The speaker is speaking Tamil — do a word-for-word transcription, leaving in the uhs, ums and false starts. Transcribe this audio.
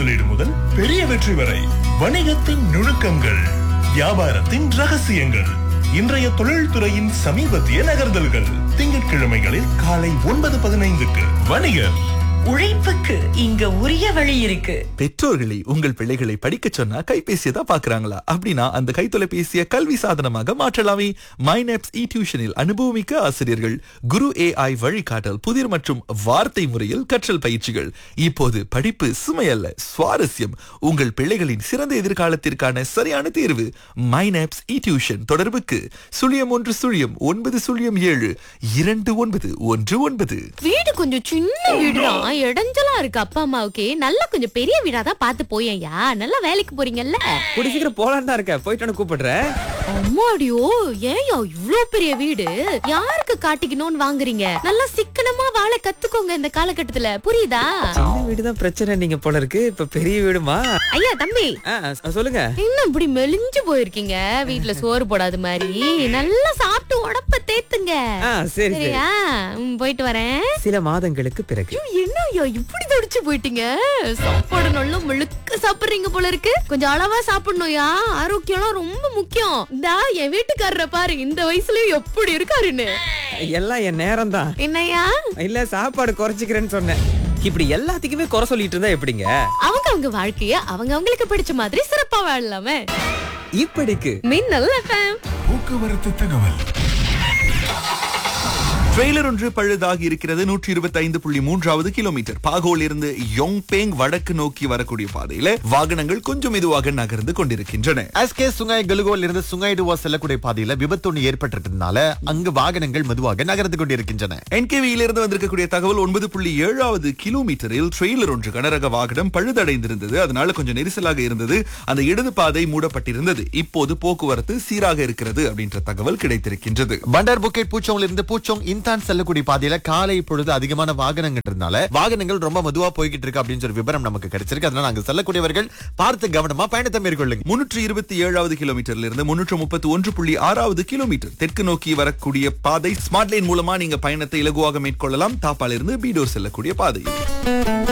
முதலீடு முதல் பெரிய வெற்றி வரை வணிகத்தின் நுணுக்கங்கள், வியாபாரத்தின் ரகசியங்கள், இன்றைய தொழில்துறையின் சமீபத்திய நகர்தல்கள். திங்கட்கிழமைகளில் காலை ஒன்பது பதினைந்துக்கு வணிகர். உழைப்புக்கு இங்க உரிய வழி இருக்கு. பெற்றோர்களை உங்கள் பிள்ளைகளை படிக்க சொன்னா கைபேசியை தான் பாக்குறாங்களா? அப்படின்னா அந்த கைத்தொலைபேசியை கல்வி சாதனமாக மாற்றலாமே. மைனப்ஸ் இ டியூஷனில் அனுபவமிக்க ஆசிரியர்கள், குரு ஏஐ வழிகாட்டல், புதிர் மற்றும் வார்த்தை முறையில் கற்றல் பயிற்சிகள். இப்போது படிப்பு சுமையல்ல, சுவாரஸ்யம். உங்கள் பிள்ளைகளின் சிறந்த எதிர்காலத்திற்கான சரியான தேர்வு மைனப்ஸ் இ டியூஷன். தொடர்புக்கு சுழியம் ஒன்று சுழியம் ஒன்பது சுழியம் ஏழு இரண்டு ஒன்பது ஒன்று ஒன்பது. வீடு கொஞ்சம் சின்ன வீடுதான், இடைஞ்சலா இருக்கு. அப்பா அம்மாவுக்கு நல்லா கொஞ்சம் பெரிய வீடா தான் பார்த்து போயேன்யா. நல்லா வேலைக்கு போறீங்கல்ல, கூடி சீக்கிரம் போலான்னு தான் இருக்க. போயிட்டு கூப்பிடுறேன். அம்மாடியோ, ஏன்யா இவ்ளோ பெரிய வீடு? யாருக்கு காட்டிக்கணும்னு வாங்குறீங்க? நல்லா சிக்கனமா வாழ கத்துக்கோங்க இந்த காலகட்டத்துல, புரியுதா? சின்ன வீடுதான் பிரச்சனை நீங்க போல இருக்கு. இப்ப பெரிய வீடுமா? ஐயா தம்பி, ஆ, சொல்லுங்க. இன்னும் இப்படி மெலிஞ்சு போயிருக்கீங்க, வீட்டுல சோறு போடாத மாதிரி. நல்லா சாப்பிட்டு உடம்ப தேத்துங்க. ஆ, சரி சரி. சரியா? ம், போயிட்டு வரேன். சில மாதங்களுக்கு பிறகு. என்ன ஐயா இப்படி தடிச்சு போயிட்டீங்க? சாப்பாடு நல்லா முழுக்க சாப்பிடுறீங்க போல இருக்கு. கொஞ்சம் அளவா சாப்பிடணும்யா, ஆரோக்கியம்லாம் ரொம்ப முக்கியம். இந்தா என் வீட்டுக்காரரை பாரு, இந்த வயசுலயும் எப்படி இருக்காருன்னு. எல்லாம் என் நேரம் தான். என்னையா? இல்ல, சாப்பாடு குறைச்சிக்கிறேன்னு சொன்னேன். இப்படி எல்லாத்துக்குமே குறை சொல்லிட்டு இருந்தா எப்படிங்க? அவங்க அவங்க வாழ்க்கைய அவங்க அவங்களுக்கு பிடிச்ச மாதிரி சிறப்பா வாழலாமே. இப்படிக்கு மின்னல் எஃப்எம். போக்குவரத்து தகவல். ட்ரெய்லர் ஒன்று பழுதாகி இருக்கிறது. நூற்றி இருபத்தி ஐந்து புள்ளி மூன்றாவது கிலோமீட்டர் பாகோல் இருந்து யோங்பேங் வடக்கு நோக்கி வரக்கூடிய பாதையில வாகனங்கள் கொஞ்சம் மெதுவாக நகர்ந்து கொண்டிருக்கின்றன. எஸ்கே சுங்காய் கலுகோல் இருந்து சுங்காய் டுவா செல்லக்கூடிய பாதையில விபத்து ஒன்று ஏற்பட்டிருக்கிறதுனால அங்கு வாகனங்கள் மெதுவாக நகர்ந்து கொண்டிருக்கின்றன. என்கேவியிலிருந்து வந்திருக்கக்கூடிய தகவல் ஒன்பது புள்ளி ஏழாவது கிலோமீட்டரில் ட்ரெய்லர் ஒன்று கனரக வாகனம் பழுதடைந்திருந்தது. அதனால கொஞ்சம் நெரிசலாக இருந்தது. அந்த இடது பாதை மூடப்பட்டிருந்தது. இப்போது போக்குவரத்து சீராக இருக்கிறது அப்படின்ற தகவல் கிடைத்திருக்கின்றது. பண்டர் புக்கெட் பூச்சோங்ல இருந்து பூச்சோங் இன்தான் செல்லக்கூடிய பாதையில காலை பொழுது அதிகமான வாகனங்கள் இருந்தால வாகனங்கள் ரொம்ப மெதுவா போய்கிட்டு இருக்கு அப்படின்னு ஒரு விவரம் நமக்கு கிடைச்சிருக்கு. அதனால அங்க செல்லக்கூடியவர்கள் பார்த்து கவனமா பயணத்தை மேற்கொள்ளுங்க. முன்னூற்று இருபத்தி ஏழாவது கிலோமீட்டர்ல இருந்து முன்னூற்று முப்பத்தி ஒன்று புள்ளி ஆறாவது கிலோமீட்டர் தெற்கு நோக்கி வரக்கூடிய பாதை ஸ்மார்ட் லைன் மூலமா நீங்க பயணத்தை இலகுவாக மேற்கொள்ளலாம். தாப்பால இருந்து பீடோர் செல்லக்கூடிய பாதை.